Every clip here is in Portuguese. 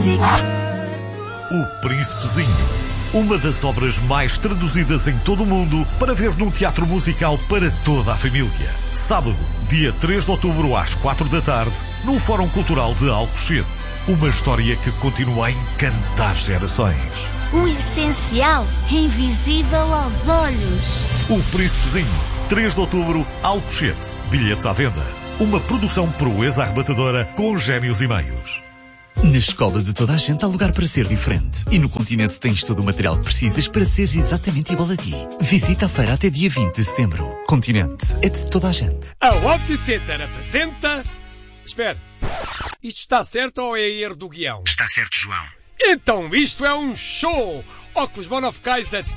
O Príncipezinho, uma das obras mais traduzidas em todo o mundo para ver num teatro musical para toda a família. Sábado, dia 3 de outubro, às 4 da tarde, no Fórum Cultural de Alcochete. Uma história que continua a encantar gerações. O essencial é invisível aos olhos. O Príncipezinho, 3 de outubro, Alcochete. Bilhetes à venda. Uma produção proeza arrebatadora com gêmeos e meios. Na escola de toda a gente há lugar para ser diferente. E no Continente tens todo o material que precisas para seres exatamente igual a ti. Visita a feira até dia 20 de setembro. Continente é de toda a gente. A OptiCenter apresenta... Espera, isto está certo ou é erro do guião? Está certo, João. Então isto é um show! Óculos monofocais a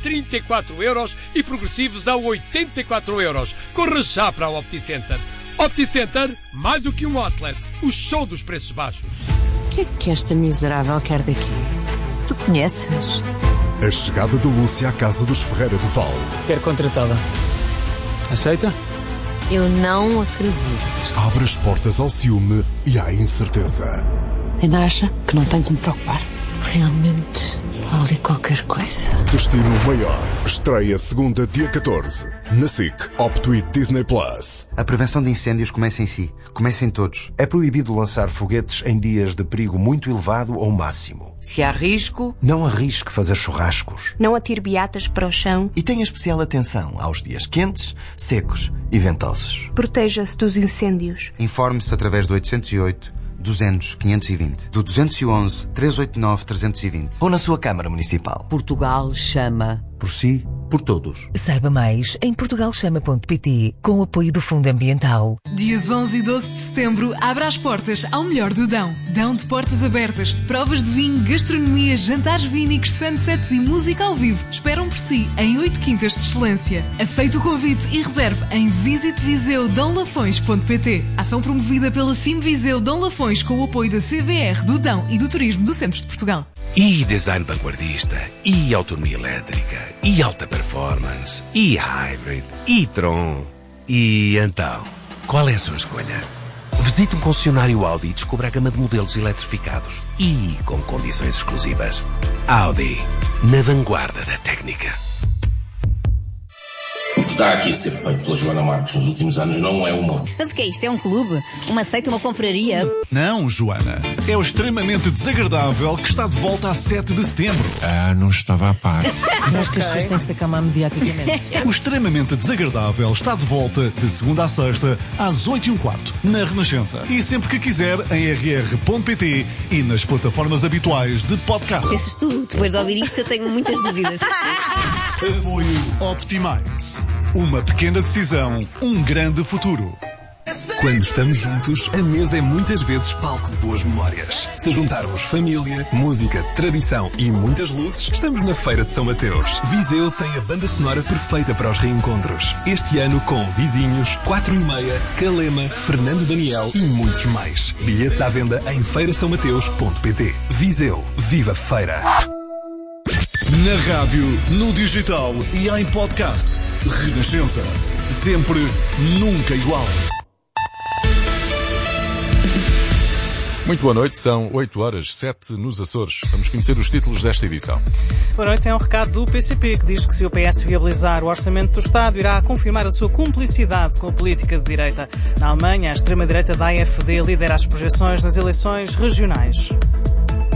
34€ e progressivos a 84€. Corra já para a OptiCenter. OptiCenter, mais do que um outlet. O show dos preços baixos. O que é que esta miserável quer daqui? Tu conheces? A chegada de Lúcia à casa dos Ferreira do Val. Quero contratá-la. Aceita? Eu não acredito. Abre as portas ao ciúme e à incerteza. Ainda acha que não tenho que me preocupar? Realmente, há ali qualquer coisa. Destino Maior. Estreia segunda, dia 14. Na SIC, Opto e Disney Plus. A prevenção de incêndios começa em si. Começa em todos. É proibido lançar foguetes em dias de perigo muito elevado ou máximo. Se há risco... Não arrisque fazer churrascos. Não atire beatas para o chão. E tenha especial atenção aos dias quentes, secos e ventosos. Proteja-se dos incêndios. Informe-se através do 808 200 520, do 211 389 320. Ou na sua Câmara Municipal. Portugal chama. Por si, por todos. Saiba mais em portugalchama.pt, com o apoio do Fundo Ambiental. Dias 11 e 12 de setembro, abra as portas ao melhor do Dão. Dão de portas abertas, provas de vinho, gastronomia, jantares vínicos, sunsets e música ao vivo. Esperam por si em 8 quintas de excelência. Aceite o convite e reserve em visiteviseudãolafões.pt. Ação promovida pela Sim Viseu Dão Lafões com o apoio da CVR, do Dão e do Turismo do Centro de Portugal. E design vanguardista, e autonomia elétrica, e alta performance, e hybrid, e Tron. E então, qual é a sua escolha? Visite um concessionário Audi e descubra a gama de modelos eletrificados e com condições exclusivas. Audi, na vanguarda da técnica. O que está aqui a ser feito pela Joana Marques nos últimos anos não é humor. Mas o que é isto? É um clube? Uma seita, uma confraria? Não, Joana. É o extremamente desagradável que está de volta a 7 de setembro. Não estava a par. Acho que as pessoas têm que se acalmar mediaticamente. O extremamente desagradável está de volta de segunda a sexta às 8h15 na Renascença. E sempre que quiser em rr.pt e nas plataformas habituais de podcast. Pensas tu? Depois de ouvir isto eu tenho muitas dúvidas. Apoio Optimize. Uma pequena decisão, um grande futuro. Quando estamos juntos, a mesa é muitas vezes palco de boas memórias. Se juntarmos família, música, tradição e muitas luzes, estamos na Feira de São Mateus. Viseu tem a banda sonora perfeita para os reencontros. Este ano com Vizinhos, 4:30, Calema, Fernando Daniel e muitos mais. Bilhetes à venda em feirasaomateus.pt. Viseu, viva feira! Na rádio, no digital e em podcast. Renascença. Sempre, nunca igual. Muito boa noite, são 8h07 nos Açores. Vamos conhecer os títulos desta edição. Boa noite, é um recado do PCP que diz que se o PS viabilizar o orçamento do Estado, irá confirmar a sua cumplicidade com a política de direita. Na Alemanha, a extrema-direita da AfD lidera as projeções nas eleições regionais.